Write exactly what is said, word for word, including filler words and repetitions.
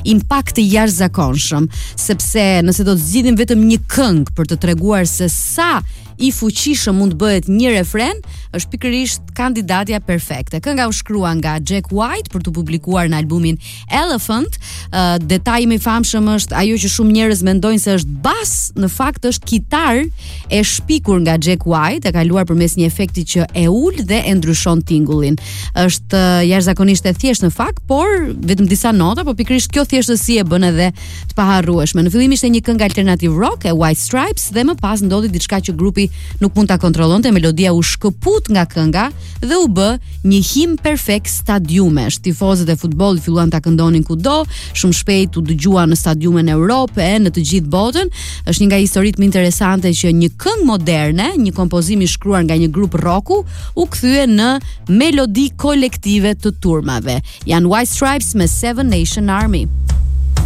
impakt të jashtëzakonshëm, sepse nëse do të zgjidhim vetëm një këngë për të treguar se sa i fuqishëm mund të bëhet një refren, është pikërisht kandidatja perfekte. Kënga u shkrua nga Jack White për të publikuar në albumin Elephant. Uh, detaji më i famshëm është ajo që shumë njerëz mendojnë se është bas, në fakt është kitar e shpikur nga Jack White, e kaluar përmes një efekti që e ul dhe e ndryshon tingullin. Është uh, jashtëzakonisht e thjeshtë në fakt, por vetëm disa nota, por pikërisht kjo thjeshtësi e bën edhe të paharrueshme. Në fillim ishte një këngë alternative rock e White Stripes dhe më pas ndodhi diçka që grupi nuk mund ta kontrollonte, melodia u shkëput nga kënga dhe u bë një him perfekt stadiumesh. Tifozët e futbollit filluan ta këndonin kudo, shumë shpejt u dëgjua në stadiume në Europë e në të gjithë botën. Është një nga historitë më interesante që një këngë moderne, një kompozim i shkruar nga një grup rocku, u kthye në melodi kolektive të turmave. Jan White Stripes me Seven Nation Army.